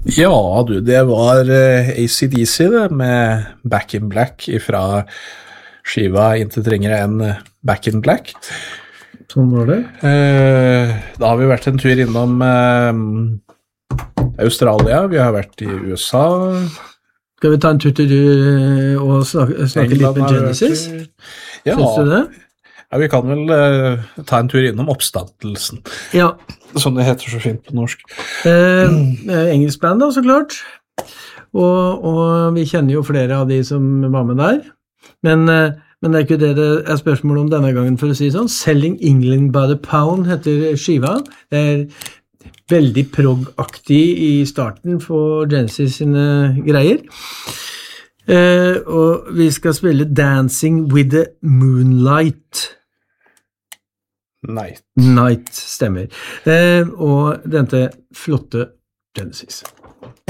Ja, du, det var AC/DC det, med Back in Black fra skiva Intet trenger en Back in Black. Sånn var det. Da har vi vært en tur innom Australia, vi har vært i USA. Skal vi ta en tur til og snakke litt med Genesis? Ja. Synes du det? Ja, vi kan vel ta en tur innom oppstandelsen. Ja. Som det heter så fint på norsk. Engelsk band da, så klart. Og vi kjenner jo flere av de som var med der. Men det er ikke det er spørsmål om denne gangen, for å si sånn. Selling England by the Pound heter skiva. Det er veldig prog-aktig i starten for Genesis sine greier. Og vi skal spille Dancing with the Moonlight. Night stemmer. Og denne flotte Genesis.